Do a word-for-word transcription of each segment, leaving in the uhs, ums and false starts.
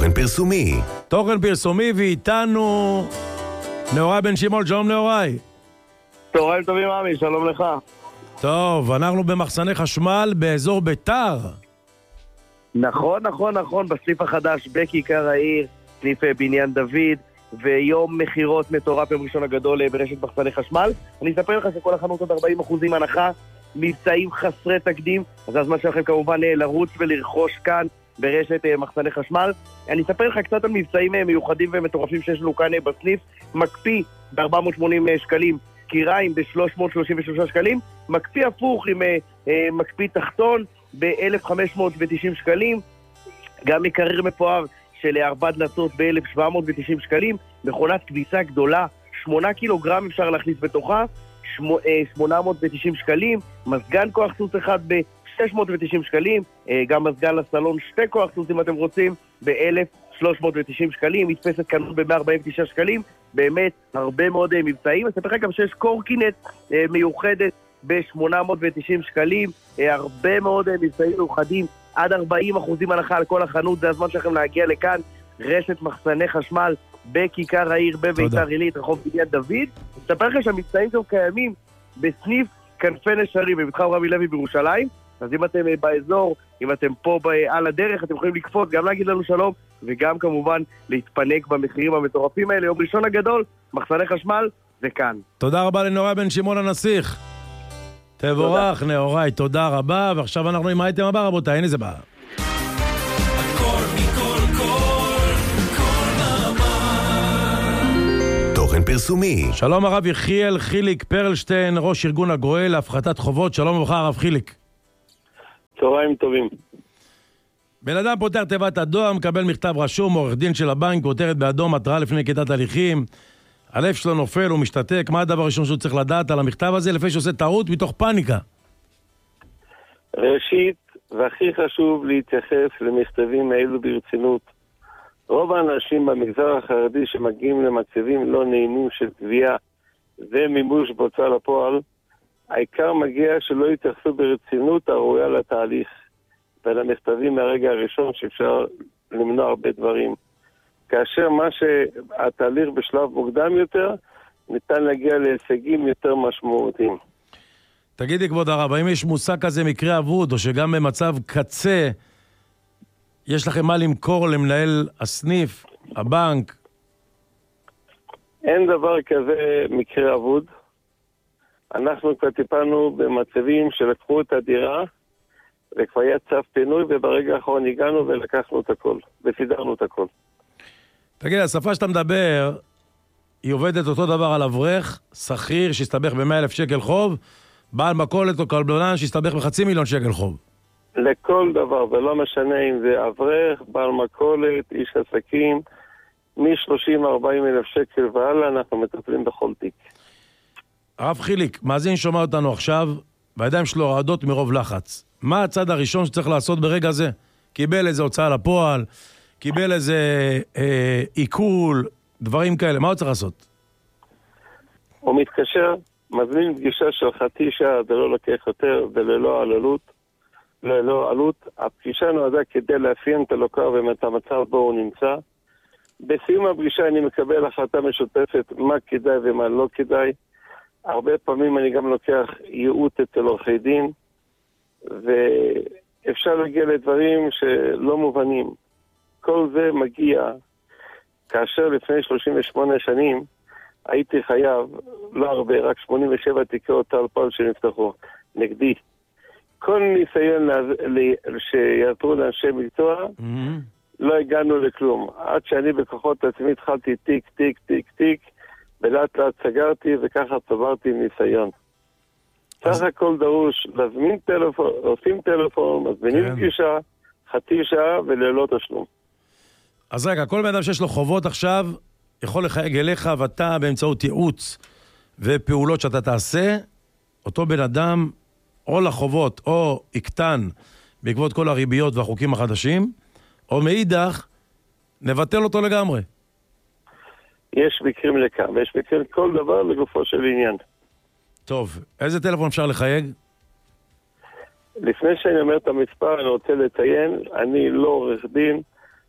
תוכן פרסומי. תוכן פרסומי ואיתנו נאורי בן שמעון. שלום נאורי. צהריים טובים עמי, שלום לך. טוב, אנחנו במחסני חשמל באזור ביתר. נכון, נכון, נכון, בסניף החדש בכיכר העיר, סניף בניין דוד, ויום מחירות מטורף יום ראשון הגדול ברשת מחסני חשמל. אני אספר לך שכל החנות עוד ארבעים אחוז הנחה, מבצעים חסרי תקדים, אז הזמן שלכם כמובן לרוץ ולרכוש כאן ברשת מחסני חשמל. אני אספר לך קצת על מבצעים מיוחדים ומטורפים שיש לנו כאן בסניף. מקפיא ב-ארבע מאות ושמונים שקלים, קיריים ב-שלוש מאות שלושים ושלושה שקלים, מקפיא הפוך עם אה, מקפיא תחתון ב-אלף חמש מאות ותשעים שקלים, גם מקרר מפואר של ארבע דלתות ב-אלף שבע מאות ותשעים שקלים, מכונת כביסה גדולה, שמונה קילוגרם אפשר להכניס בתוכה, שמונה מאות ותשעים שקלים, מזגן כוח סוס אחד ב-שש מאות ותשעים שקלים, גם מזגן לסלון שתי כוח סוס אם אתם רוצים ב-אלף שלוש מאות ותשעים שקלים, מתפסת קנות ב-מאה ארבעים ותשעה שקלים, באמת הרבה מאוד מבצעים. אז אספר לך גם שיש קורקינט מיוחדת ב-שמונה מאות ותשעים שקלים, הרבה מאוד מבצעים מיוחדים, עד ארבעים אחוז הנחה על כל החנות. זה הזמן שלכם להגיע לכאן, רשת מחסני חשמל בכיכר העיר בביתר עילית, רחוב בניין דוד. אספר לך שהמבצעים גם קיימים בסניף כנפי נשרים במתחם רבי לוי בירושלים, אז אם אתם באזור, אם אתם פה על הדרך, אתם יכולים לקפוץ, גם להגיד לנו שלום, וגם כמובן להתפנק במחירים המטורפים האלה. יום ראשון הגדול, מחסני חשמל, וכאן. תודה רבה לנאורי בן שמעון הנסיך. תבורך נאורי, תודה רבה. ועכשיו אנחנו עם האייטם הבא, רבותיי, הנה זה בא. הכל מכל כל, כל מעמד. תוכן פרסומי. שלום הרב יחיאל חיליק פרלשטיין, ראש ארגון הגואל להפחתת חובות. שלום וברכה הרב חיליק. צהריים טובים. בן אדם פותח תיבת הדואר, מקבל מכתב רשום, עורך דין של הבנק, כותרת באדום, התראה לפני נקיטת הליכים, הלב שלו נופל, הוא משתתק. מה הדבר הראשון שהוא צריך לדעת על המכתב הזה לפני שעושה טעות מתוך פאניקה? ראשית, והכי חשוב להתייחס למכתבים האלו ברצינות. רוב האנשים במגזר החרדי שמגיעים למצבים לא נעימים של תביעה ומימוש בהוצאה לפועל, העיקר מגיע שלא יתייחסו ברצינות הראויה לתהליך ולמכתבים מהרגע הראשון, שאפשר למנוע הרבה דברים. כאשר מה שהתהליך בשלב מוקדם יותר, ניתן להגיע להישגים יותר משמעותיים. תגידי כבוד הרב, האם יש מושג כזה מקרה אבוד, או שגם במצב קצה יש לכם מה למכור למנהל הסניף, הבנק? אין דבר כזה מקרה אבוד. אנחנו כבר טיפלנו במצבים שלקחו את הדירה, וכבר היה צו פינוי, וברגע האחרון הגענו ולקחנו את הכל, וסידרנו את הכל. תגיד, השפה שאתה מדבר, היא עובדת אותו דבר על אברך, שכיר שהסתבך ב-מאה אלף שקל חוב, בעל מכולת או קלדונן שהסתבך בחצי מיליון שקל חוב. לכל דבר, ולא משנה אם זה אברך, בעל מכולת, איש עסקים, מ-שלושים עד ארבעים אלף שקל והלאה, אנחנו מטפלים בכל תיק. הרב חיליק, מאזין שומע אותנו עכשיו, והידיים שלו רעדות מרוב לחץ. מה הצד הראשון שצריך לעשות ברגע זה? קיבל איזה הוצאה לפועל, קיבל איזה אה, עיכול, דברים כאלה, מה הוא צריך לעשות? הוא מתקשר, מזמין פגישה של חצי שעה, זה לא לקח יותר, וללא עלות, ללא עלות. הפגישה נועדה כדי לאפיין את הלוקח ואת המצב בו הוא נמצא. בסיום הפגישה אני מקבל החלטה משותפת מה כדאי ומה לא כדאי. הרבה פעמים אני גם לוקח ייעוץ אצל עורכי דין, ואפשר להגיע לדברים שלא מובנים. כל זה מגיע כאשר לפני שלושים ושמונה שנים הייתי חייב, לא הרבה, רק שמונים ושבע תיקי הוצאה לפועל שנפתחו נגדי. כל ניסיון שיעתרו לאנשי מקצוע, mm-hmm. לא הגענו לכלום. עד שאני בכוחות עצמי התחלתי תיק, תיק, תיק, תיק, ולאט לאט סגרתי, וככה צברתי ניסיון. סך הכל דרוש להזמין טלפון, עושים טלפון, מזמינים פגישה, חצי שעה וללא תשלום. אז רגע, כל בן אדם שיש לו חובות עכשיו, יכול לחייג אליך, ואתה באמצעות ייעוץ ופעולות שאתה תעשה, אותו בן אדם, או לחובות, או יקטן, בעקבות כל הריביות והחוקים החדשים, או מאידך, נבטל אותו לגמרי. יש מקרים לכאן, ויש מקרים כל דבר לגופו של עניין. טוב, איזה טלפון אפשר לחייג? לפני שאני אומר את המספר, אני רוצה לציין, אני לא עורך דין,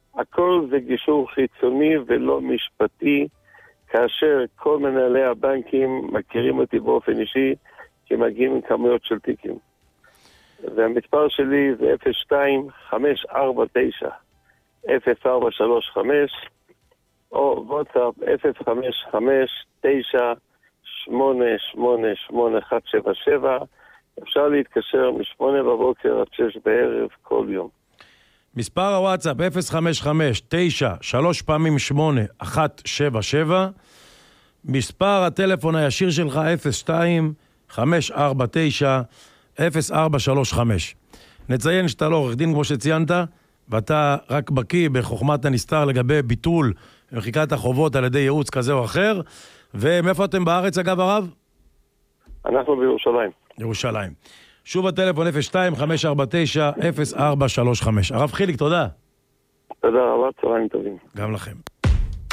הכל זה גישור חיצוני ולא משפטי, כאשר כל מנהלי הבנקים מכירים אותי באופן אישי, כי מגיעים עם כמויות של תיקים. והמספר שלי זה אפס שתיים חמש ארבע תשע אפס ארבע שלוש חמש, או וואטסאפ אפס חמש חמש תשע שמונה שמונה שמונה אחת שבע שבע. אפשר להתקשר משמונה בבוקר עד שש בערב כל יום. מספר הוואטסאפ אפס חמש חמש תשע שלוש פעמים שמונה אחת שבע שבע. מספר הטלפון הישיר שלך אפס שתיים חמש ארבע תשע אפס ארבע שלוש חמש. נציין שאתה לא עורך דין כמו שציינת, ואתה רק בקיא בחוכמת הנסתר לגבי ביטול ומחיקת החובות על ידי ייעוץ כזה או אחר. ומאיפה אתם בארץ אגב הרב? אנחנו בירושלים. ירושלים. שוב הטלפון אפס שתיים חמש ארבע תשע אפס ארבע שלוש חמש. הרב חיליק, תודה. תודה רבה, צהריים טובים. גם לכם.